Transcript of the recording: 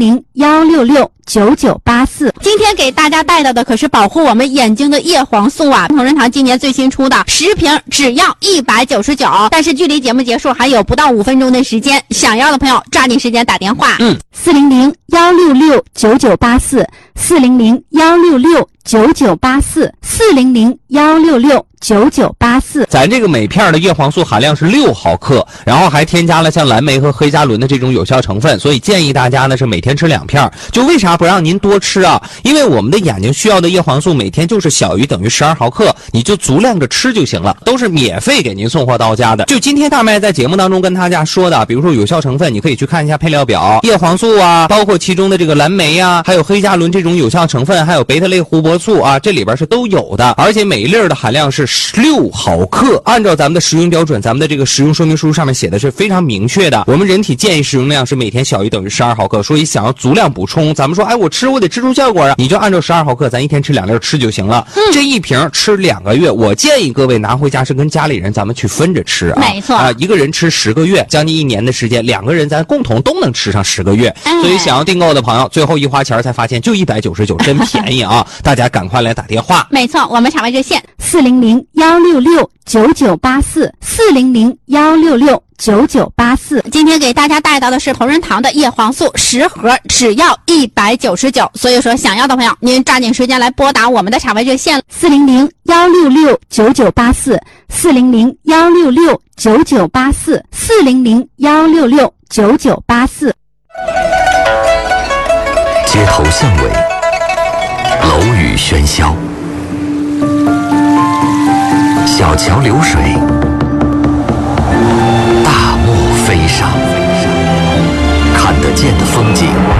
400-166-9984。 今天给大家带到的可是保护我们眼睛的叶黄素啊！同仁堂今年最新出的10瓶只要199，但是距离节目结束还有不到5分钟的时间，想要的朋友抓紧时间打电话。 400-166-9984 400-166-9984 400-166-9984。 咱这个每片的叶黄素含量是6毫克，然后还添加了像蓝莓和黑加仑的这种有效成分，所以建议大家呢是每天吃2片。就为啥不让您多吃啊？因为我们的眼睛需要的叶黄素每天就是小于等于12毫克，你就足量着吃就行了，都是免费给您送货到家的。就今天大麦在节目当中跟大家说的，比如说有效成分，你可以去看一下配料表，叶黄素啊，包括其中的这个蓝莓啊，还有黑加仑这种有效成分，还有贝塔类胡萝卜素啊，这里边是都有的，而且每一粒的含量是6毫克，按照咱们的食用标准，咱们的这个食用说明书上面写的是非常明确的，我们人体建议食用量是每天小于等于12毫克，所以想要足量补充，咱们说我吃我得吃出效果啊，你就按照12毫克，咱一天吃2粒吃就行了。这一瓶吃2个月，我建议各位拿回家是跟家里人咱们去分着吃啊， 没错一个人吃10个月，将近1年的时间，2个人咱共同都能吃上10个月。所以想要订购的朋友，最后一花钱才发现就199，真便宜啊！大家赶快来打电话。 没错，我们场外热线 400-166-9984 400-166-9984。 今天给大家带到的是同仁堂的叶黄素10盒，只要199。所以说，想要的朋友，您抓紧时间来拨打我们的场外热线 400-166-9984 400-166-9984 400-166-9984。 街头巷尾，楼宇喧嚣，小桥流水，大漠飞沙，看得见的风景